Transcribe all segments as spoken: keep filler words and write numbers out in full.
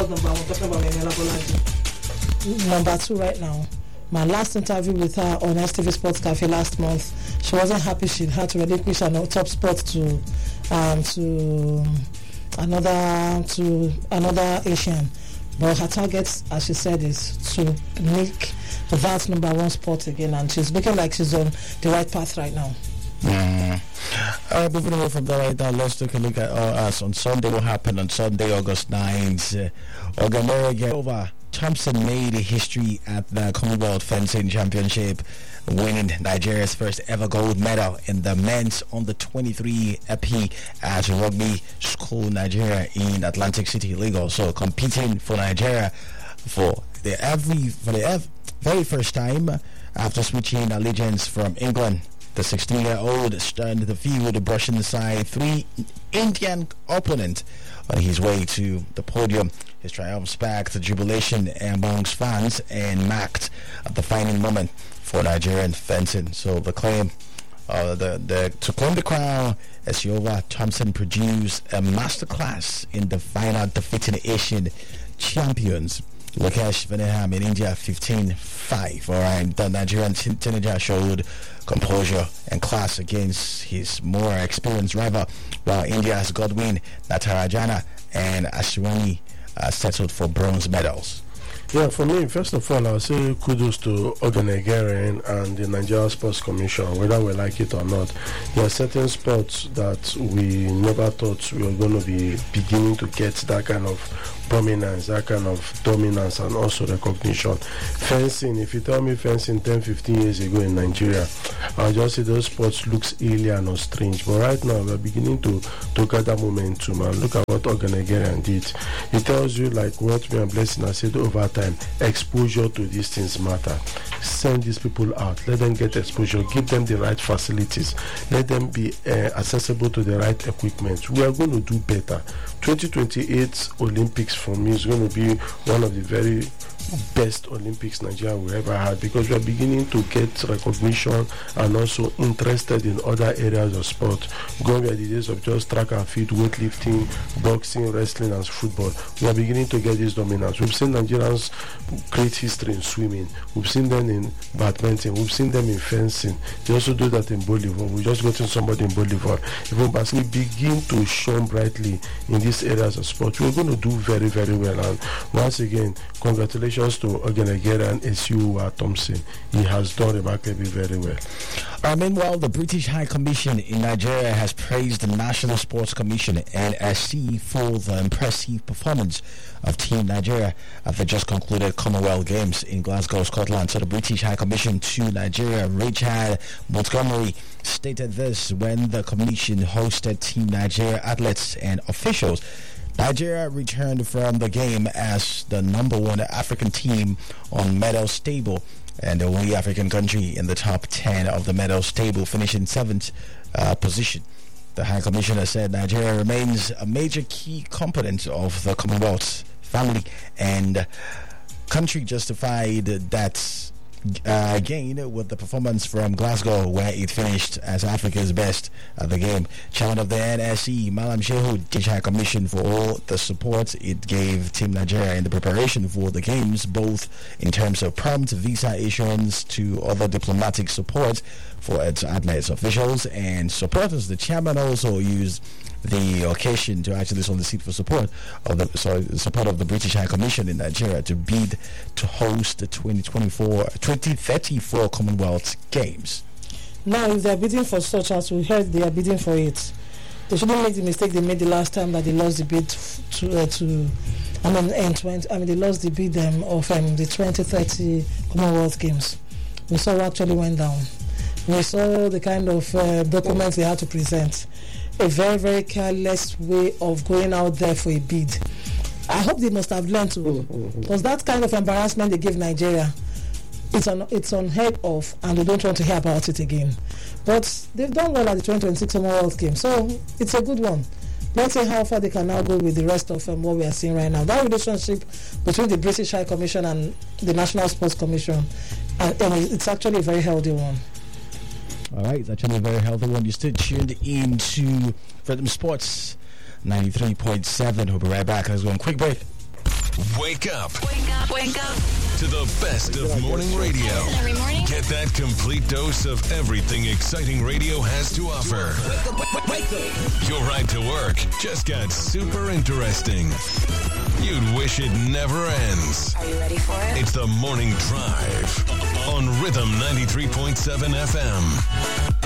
was number one, talking about Eniola Bolaji. Number two right now. My last interview with her on S T V Sports Cafe last month, she wasn't happy she had to relinquish her top spot to um, to another to another Asian. But her target, as she said, is to make that number one spot again, and she's looking like she's on the right path right now. Mm. Uh, moving away from that right now, let's take a look at uh, us on Sunday. What happened on Sunday, August ninth? Uh, Oganere Thompson made history at the Commonwealth Fencing Championship, winning Nigeria's first ever gold medal in the men's under twenty-three epi at Rugby School Nigeria in Atlantic City, Lagos. So competing for Nigeria for the every for the ev- very first time after switching allegiance from England. The sixteen-year-old started the field, brushing aside three Indian opponents on his way to the podium. His triumph sparked the jubilation amongst fans and marked a defining moment for Nigerian fencing. So the claim, uh, the, the to claim the crown, Esiova Thompson produced a masterclass in the final, defeating Asian champions Lakesh Veneham in India fifteen five. All right, the Nigerian t- teenager showed composure and class against his more experienced rival, while India's Godwin Natarajana and Ashwani uh, settled for bronze medals. Yeah, for me, first of all, I'll say kudos to Oganegeren and the Nigeria Sports Commission, whether we like it or not. There are certain sports that we never thought we were going to be beginning to get that kind of prominence, that kind of dominance, and also recognition. Fencing, if you tell me fencing ten, fifteen years ago in Nigeria, I'll just say those sports looks alien or strange. But right now, we're beginning to, to gather momentum, and look at what Oganegeren did. It tells you, like what me and Blessing has said over time, exposure to these things matter. Send these people out, let them get exposure, give them the right facilities, let them be uh, accessible to the right equipment. We are going to do better. twenty twenty-eight Olympics for me is going to be one of the very best Olympics Nigeria will ever had, because we are beginning to get recognition and also interested in other areas of sport. Going by the days of just track and field, weightlifting, boxing, wrestling, and football, we are beginning to get this dominance. We've seen Nigerians create history in swimming. We've seen them in badminton. We've seen them in fencing. They also do that in volleyball. We just got in somebody in volleyball. Even as we begin to shine brightly in these areas of sport, we're going to do very, very well. And once again, congratulations to Oganegere and Esiova Thompson. He has done remarkably very well. Uh, meanwhile, the British High Commission in Nigeria has praised the National Sports Commission N S C for the impressive performance of Team Nigeria at the just concluded Commonwealth Games in Glasgow, Scotland. So the British High Commission to Nigeria, Richard Montgomery, stated this when the commission hosted Team Nigeria athletes and officials. Nigeria returned from the game as the number one African team on medals table and the only African country in the top ten of the medals table, finishing seventh uh, position. The High Commissioner said Nigeria remains a major key component of the Commonwealth family, and country justified that Uh, again with the performance from Glasgow, where it finished as Africa's best at the game. Chairman of the N S C, Malam Shehu, British High Commission for all the support it gave Team Nigeria in the preparation for the games, both in terms of prompt visa issuance to other diplomatic support for its athletes, officials, and supporters. The chairman also used the occasion to actually solicit for support of the sorry, support of the British High Commission in Nigeria to bid to host the twenty twenty-four, twenty thirty-four Commonwealth Games. Now, if they are bidding for such, as we heard, they are bidding for it. They shouldn't make the mistake they made the last time that they lost the bid to uh, to. I mean, and twenty. I mean, they lost the bid um, of um, the twenty thirty Commonwealth Games. We saw what actually went down. We saw the kind of uh, documents they had to present. A very, very careless way of going out there for a bid. I hope they must have learned to, because that kind of embarrassment they give Nigeria, it's on, it's unheard of, and they don't want to hear about it again. But they've done well at the twenty twenty-six Commonwealth Games, so it's a good one. Let's see how far they can now go with the rest of um, what we are seeing right now. That relationship between the British High Commission and the National Sports Commission, and, and it's actually a very healthy one. All right, it's actually a very healthy one. You still tuned in to Rhythm Sports ninety-three point seven. We'll be right back. Let's go on a quick break. Wake up. Wake up. Wake up. To the best of morning radio. Every morning. Get that complete dose of everything exciting radio has to offer. Wake up. Wake, wake up. Your ride to work just got super interesting. You'd wish it never ends. Are you ready for it? It's the Morning Drive on Rhythm ninety-three point seven F M.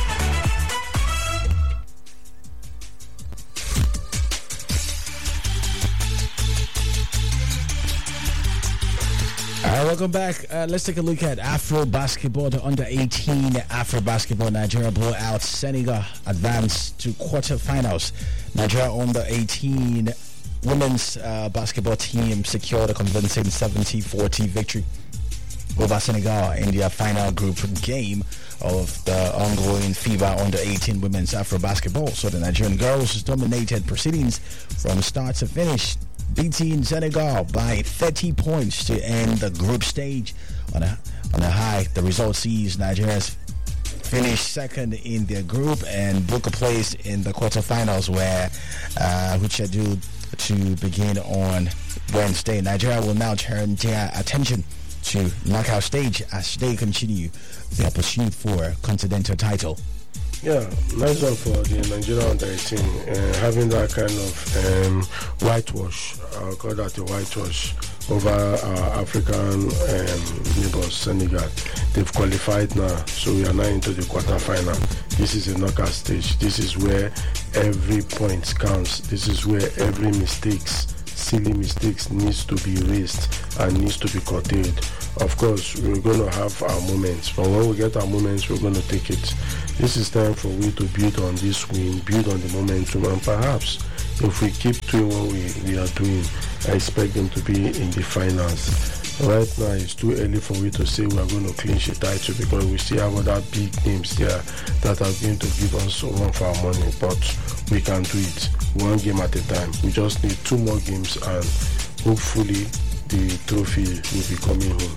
All right, welcome back. Uh, let's take a look at Afro basketball. The under eighteen Afro basketball. Nigeria blow out Senegal, advance to quarterfinals. Nigeria under eighteen women's uh, basketball team secured a convincing seventy forty victory over Senegal in their final group game of the ongoing FIBA under eighteen women's Afro basketball. So the Nigerian girls dominated proceedings from start to finish, beating Senegal by thirty points to end the group stage on a on a high. The result sees Nigeria's finish second in their group and book a place in the quarterfinals, where uh, which scheduled to begin on Wednesday. Nigeria will now turn their attention to knockout stage as they continue their pursuit for continental title. Yeah, nice one for the Nigeria under eighteen. Uh, having that kind of um, whitewash, I'll call that a whitewash, over our African um, neighbors, Senegal. They've qualified now, so we are now into the quarterfinal. This is a knockout stage. This is where every point counts. This is where every mistakes, silly mistakes, needs to be raised and needs to be curtailed. Of course, we're going to have our moments, but when we get our moments, we're going to take it. This is time for we to build on this win, build on the momentum, and perhaps if we keep doing what we, we are doing, I expect them to be in the finals. Right now, it's too early for we to say we are going to clinch a title, because we still have other big names there that are going to give us one for our money, but we can do it one game at a time. We just need two more games, and hopefully the trophy will be coming home.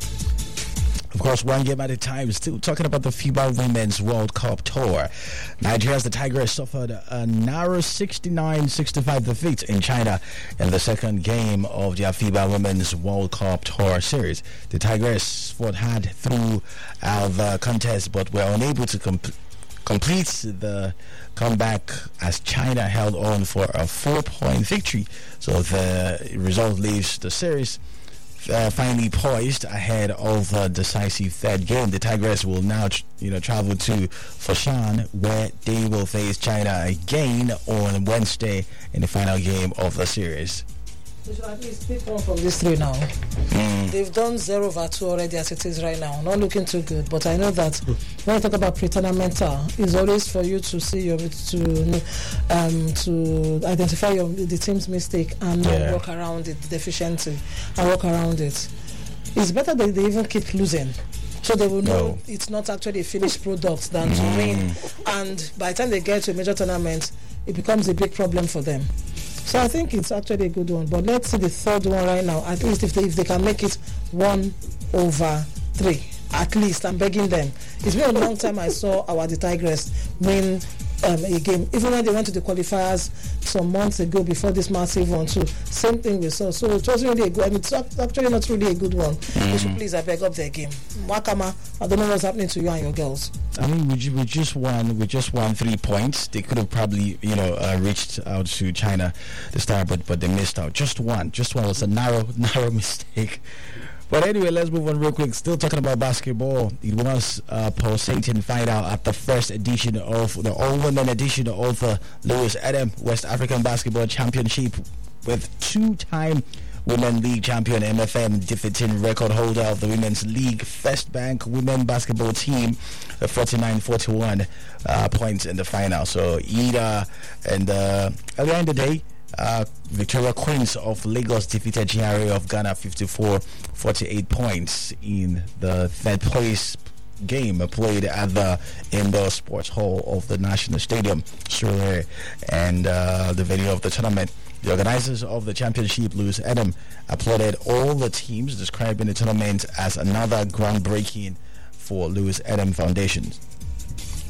Of course, one game at a time. Still talking about the FIBA Women's World Cup Tour. Nigeria's the Tigers suffered a narrow sixty-nine sixty-five defeat in China in the second game of their FIBA Women's World Cup Tour series. The Tigers fought hard throughout the contest, but were unable to comp- complete the comeback as China held on for a four-point victory. So the result leaves the series Uh, finally poised ahead of a decisive third game. The Tigers will now, tr- you know, travel to Foshan, where they will face China again on Wednesday in the final game of the series. They should at least pick one from these three now. Mm. They've done zero over two already as it is right now. Not looking too good, but I know that when I talk about pre-tournament, it's always for you to see your to um, to identify your the team's mistake and yeah. work around it, the deficiency, and work around it. It's better that they even keep losing, so they will know no. it's not actually a finished product than mm. to win. And by the time they get to a major tournament, it becomes a big problem for them. So I think it's actually a good one. But let's see the third one right now. At least if they, if they can make it one over three. At least, I'm begging them. It's been a long time I saw our the Tigers win um, a game. Even when they went to the qualifiers some months ago before this massive one too. Same thing we saw. So it wasn't really a good, I mean, it's actually not really a good one. Mm-hmm. They should please, I beg up their game. Wakama, I don't know what's happening to you and your girls. I mean, we, we just won. We just won three points. They could have probably, you know, uh, reached out to China this time, but but they missed out. Just one. Just one was a narrow, narrow mistake. But anyway, let's move on real quick. Still talking about basketball. It was a pulsating final at the first edition of the all-women edition of the Lewis Adam West African Basketball Championship, with two-time Women League champion M F M defeating record holder of the Women's League First Bank Women Basketball Team, forty-nine forty-one uh, points in the final. So either and uh, earlier in the day, Uh, Victoria Queens of Lagos defeated G R A of Ghana fifty-four forty-eight points in the third place game played at the Indoor Sports Hall of the National Stadium, Surrey, and uh, the venue of the tournament. The organizers of the championship, Lewis Adam, applauded all the teams, describing the tournament as another groundbreaking for Lewis Adam Foundation.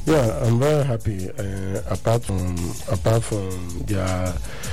Yeah, I'm very happy. Uh, apart from apart from their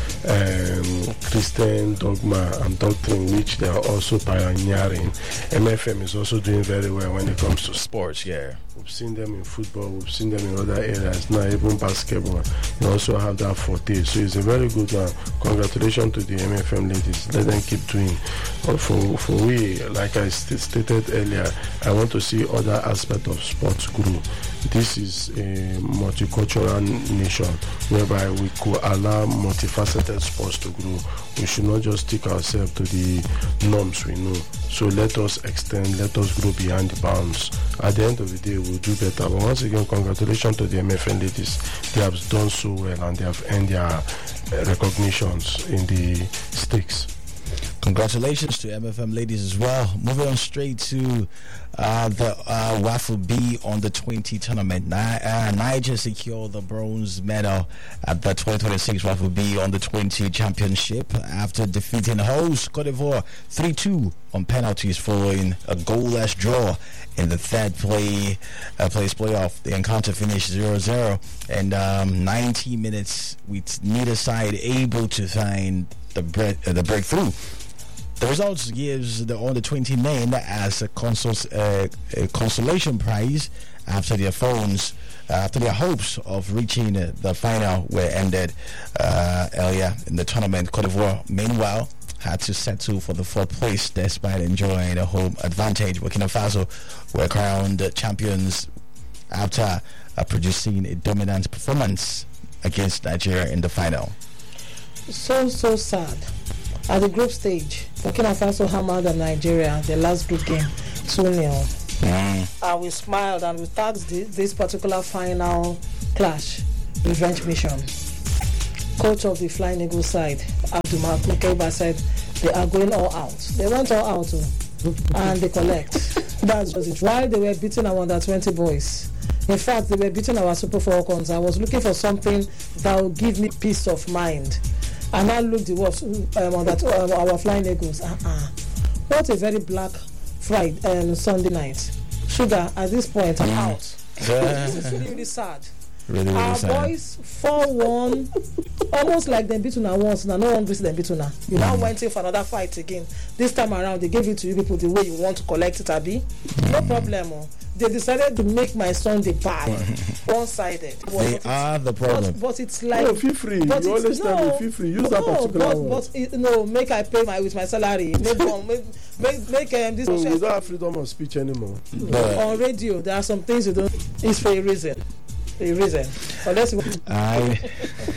um, Christian dogma and doctrine, which they are also pioneering, M F M is also doing very well when it comes to Sports, yeah. We've seen them in football, we've seen them in other areas, now even basketball. They also have that forte. So it's a very good one. Congratulations to the M F M ladies. Let them keep doing. But for, for we, like I st- stated earlier, I want to see other aspects of sports grow. This is a multicultural nation whereby we could allow multifaceted sports to grow. We should not just stick ourselves to the norms we know. So let us extend, let us grow beyond the bounds. At the end of the day, we'll do better. But once again, congratulations to the M F N ladies. They have done so well and they have earned their uh, recognitions in the stakes. Congratulations to M F M ladies as well. Moving on straight to uh, the uh, Waffle B on the twenty tournament. Ni- uh, Niger secured the bronze medal at the twenty twenty-six Waffle B on the twenty championship after defeating host Cote d'Ivoire three two on penalties following a goalless draw in the third play uh, place playoff. The encounter finished zero zero and um, ninety minutes with neither side able to find the bre- uh, the breakthrough. The results gives the under twenty men as a, consol- uh, a consolation prize after their phones, uh, after their hopes of reaching uh, the final were ended uh, earlier in the tournament. Cote d'Ivoire, meanwhile, had to settle for the fourth place despite enjoying a home advantage. Burkina Faso were crowned champions after uh, producing a dominant performance against Nigeria in the final. So, so sad. At the group stage, Burkina Faso hammered on Nigeria the last group game two nil. Mm. And we smiled and we tagged the, this particular final clash revenge mission. Coach of the Flying Eagles side, Abdul Makeba, said they are going all out. They went all out oh, and they collect. That's just it. While they were beating our under twenty boys, in fact, they were beating our Super Falcons. I was looking for something that would give me peace of mind. And I looked the was um, on that uh, our Flying Eagles. Uh-uh. What a very black Friday um, Sunday night. Sugar, at this point, I'm out. This is really, really sad. Really, really Our sad. boys four one, almost like them beat una once. Now no one beats them beat una. You now went in for another fight again. This time around, they gave it to you people the way you want to collect it, Abi. No problem. Oh. They decided to make my Sunday bad, one-sided. They but are the problem. But, but it's like No, feel free. But You it's- always tell me no, feel free. Use no, that particular but, one. but it, no, make I pay my with my salary. Make make make, make um, this So we don't have freedom of speech anymore. But on radio. There are some things you don't. It's for a reason. A reason. But let's. I